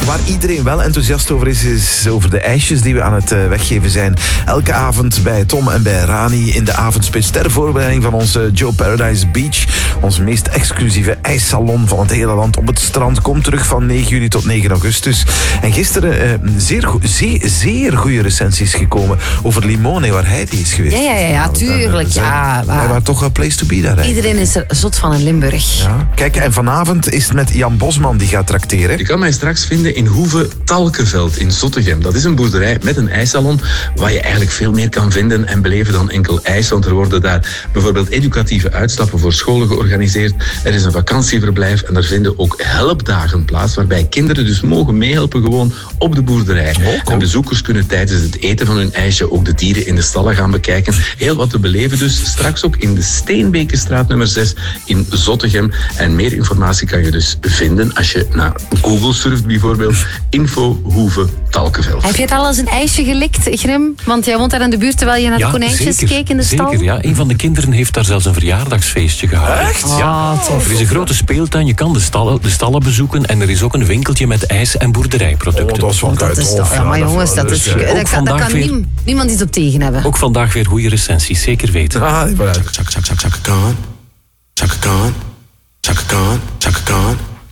waar iedereen wel enthousiast over is over de ijsjes die we aan het weggeven zijn. Elke avond bij Tom en bij Rani in de avondspits ter voorbereiding van onze Joe Paradise Beach. Ons meest exclusieve ijssalon van het hele land op het strand. Komt terug van 9 juli tot 9 augustus. En gisteren zeer goede recensies gekomen over Limone, waar hij is geweest. Ja, tuurlijk. Hij was toch een place to be daar. Iedereen is er zot van in Limburg. Ja. Kijk, en vanavond is het met Jan Bosman die gaat trakteren. Je kan mij straks vinden in Hoeve Talkenveld in Zottegem. Dat is een boerderij met een ijssalon waar je eigenlijk veel meer kan vinden en beleven dan enkel ijs. Want er worden daar bijvoorbeeld educatieve uitstappen voor scholen georganiseerd. Er is een vakantieverblijf en er vinden ook helpdagen plaats waarbij kinderen dus mogen meehelpen gewoon op de boerderij. En bezoekers kunnen tijdens het eten van hun ijsje ook de dieren in de stallen gaan bekijken. Heel wat te beleven dus. Straks ook in de Steenbekenstraat nummer 6 in Zottegem. En meer informatie kan je dus vinden als je naar Google surft bijvoorbeeld. Info Hoeve Talkenveld. Heb je het al eens een ijsje gelikt, Grim? Want jij woont daar in de buurt terwijl je naar de konijntjes keek in de stal. Zeker, ja. Een van de kinderen heeft daar zelfs een verjaardagsfeestje gehouden. Echt? Ja. Er is een grote speeltuin, je kan de stallen bezoeken en er is ook een winkeltje met ijs- en boerderijproducten. Dat is wel maar jongens, dat is... Daar kan niemand iets op tegen hebben. Ook vandaag weer goede recensies, zeker weten. Ah, die vooruit. Chaka Khan, Chaka Khan, Chaka Khan, Chaka Khan, Chaka Khan.